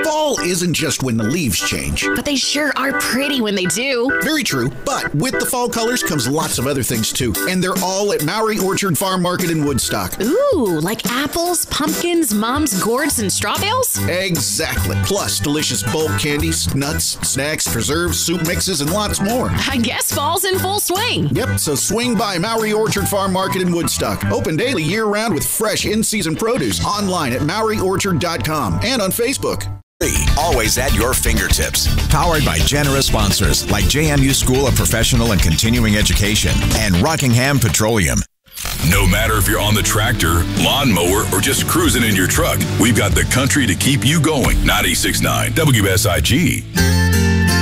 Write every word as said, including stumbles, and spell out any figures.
Fall isn't just when the leaves change. But they sure are pretty when they do. Very true, but with the fall colors comes lots of other things too. And they're all at Mowry Orchard Farm Market in Woodstock. Ooh, like apples, pumpkins, mom's gourds, and straw bales? Exactly. Plus delicious bulk candies, nuts, snacks, preserves, soup mixes, and lots more. I guess fall's in full swing. Yep, so swing by Mowry Orchard Farm Market in Woodstock. Open daily year-round with fresh in-season produce. Online at Mowry Orchard dot com and on Facebook. Always at your fingertips. Powered by generous sponsors like J M U School of Professional and Continuing Education and Rockingham Petroleum. No matter if you're on the tractor, lawnmower, or just cruising in your truck, we've got the country to keep you going. ninety-six point nine W S I G.